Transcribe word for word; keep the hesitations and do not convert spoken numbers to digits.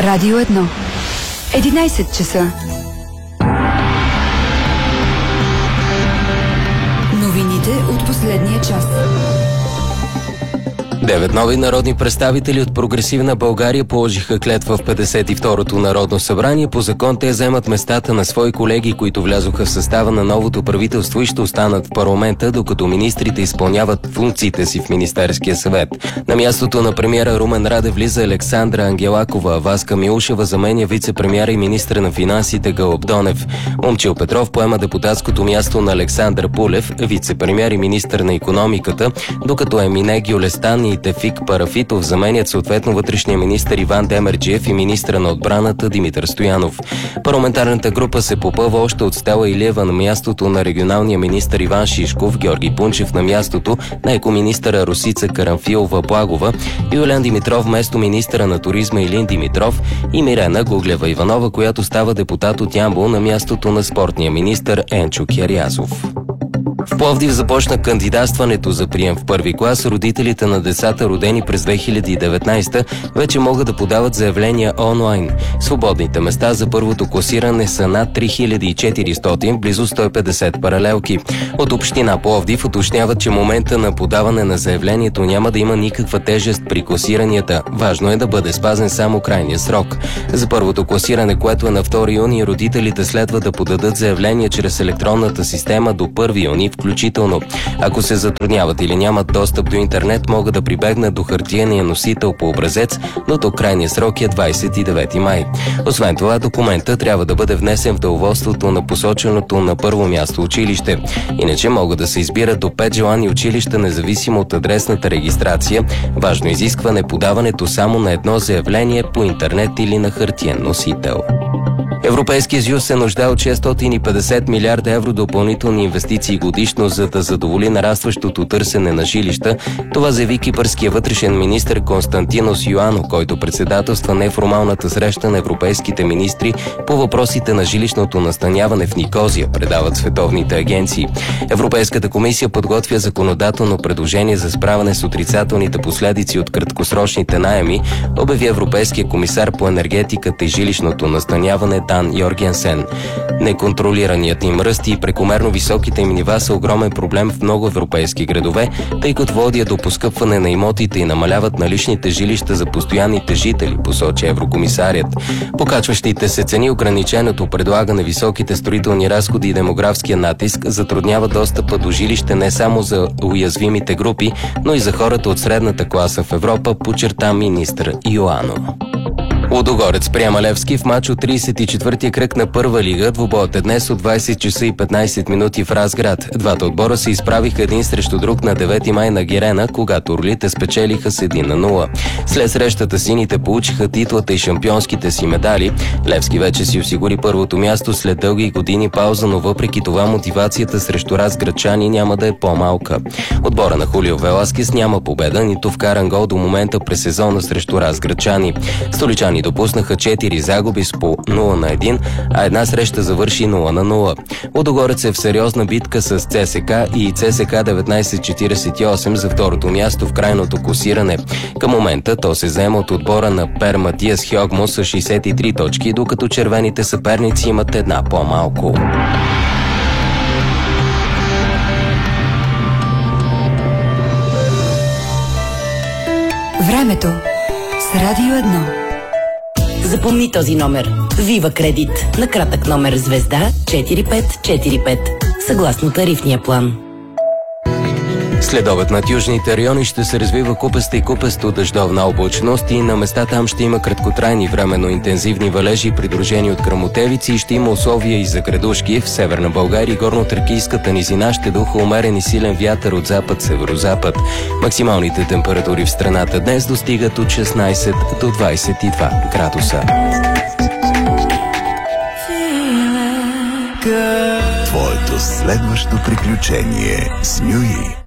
Радио едно. единайсет часа. Новините от последния час. Девет нови народни представители от Прогресивна България положиха клетва в петдесет и второто Народно събрание. По закон те заемат местата на свои колеги, които влязоха в състава на новото правителство и ще останат в парламента, докато министрите изпълняват функциите си в Министерския съвет. На мястото на премиера Румен Радев влиза Александра Ангелакова, а Васка Милушева заменя вице-премиера и министър на финансите Гълъб Донев. Момчил Петров поема депутатското място на Александър Пулев, вице-премиер и министър на икономиката, докато Емине Гюлестан и Тефик Парафитов заменят съответно вътрешния министър Иван Демерджиев и министъра на отбраната Димитър Стоянов. Парламентарната група се попълва още от Стела Илиева на мястото на регионалния министър Иван Шишков, Георги Пунчев на мястото на екоминистъра Росица Карамфилова-Благова, Юлиан Димитров вместо министъра на туризма Илин Димитров и Мирена Гуглева Иванова, която става депутат от Ямбол на мястото на спортния министър Енчо Кирязов. В Пловдив започна кандидатстването за прием в първи клас. Родителите на децата, родени през две хиляди и деветнайсета, вече могат да подават заявления онлайн. Свободните места за първото класиране са над три хиляди и четиристотин, близо сто и петдесет паралелки. От община Пловдив уточняват, че момента на подаване на заявлението няма да има никаква тежест при класиранията. Важно е да бъде спазен само крайния срок. За първото класиране, което е на втори юни, родителите следва да подадат заявление чрез електронната система до първи юни включително. Ако се затрудняват или нямат достъп до интернет, могат да прибегнат до хартиения носител по образец, но до крайния срок е двайсет и девети май. Освен това, документът трябва да бъде внесен в деловодството на посоченото на първо място училище. Иначе могат да се избират до пет желани училища, независимо от адресната регистрация. Важно изискване е подаването само на едно заявление по интернет или на хартиен носител. Европейския съюз се нуждае от шестстотин и петдесет милиарда евро допълнителни инвестиции годишно, за да задоволи нарастващото търсене на жилища. Това заяви кипърския вътрешен министър Константинос Йоано, който председателства неформалната среща на европейските министри по въпросите на жилищното настаняване в Никозия, предават световните агенции. Европейската комисия подготвя законодателно предложение за справяне с отрицателните последици от краткосрочните наеми, обяви европейския комисар по енергетиката и жилищното настаняване Дан Йоргенсен. Неконтролираният им ръст и прекомерно високите им нива са огромен проблем в много европейски градове, тъй като водят до поскъпване на имотите и намаляват наличните жилища за постоянните жители, посочи еврокомисарят. Покачващите се цени, ограниченото предлагане, високите строителни разходи и демографския натиск затрудняват достъпа до жилище не само за уязвимите групи, но и за хората от средната класа в Европа, подчерта министър Йоано. Лудогорец приема Левски в мач от трийсет и четвъртия кръг на първа лига. Двубоят е днес от двайсет часа и петнайсет минути в Разград. Двата отбора се изправиха един срещу друг на девети май на Гирена, когато орлите спечелиха с един на нула. След срещата сините получиха титлата и шампионските си медали. Левски вече си осигури първото място след дълги години пауза, но въпреки това мотивацията срещу разградчани няма да е по-малка. Отбора на Хулио Веласкес няма победа, нито вкаран гол до момента през сезона срещу разградчани. Столичани допуснаха четири загуби с по нула на едно, а една среща завърши нула на нула. Лудогорец е в сериозна битка с ЦСКА и ЦСКА деветнайсет четирийсет и осем за второто място в крайното класиране. Към момента то се заема от отбора на Пер Матиас Хьогмо с шейсет и три точки, докато червените съперници имат една по-малко. Времето с Радио едно. Запомни този номер. Вива Кредит. На кратък номер звезда четири пет четири пет. Съгласно тарифния план. Следобед над южните райони ще се развива купеста и купесто дъждовна облачност и на места там ще има краткотрайни временно интензивни валежи, придружени от гръмотевици, и ще има условия и за градушки. В северна България и горно-тракийската низина ще духа умерен и силен вятър от запад-северозапад. Максималните температури в страната днес достигат от шестнайсет до двайсет и два градуса. Твоето следващо приключение с Нюи.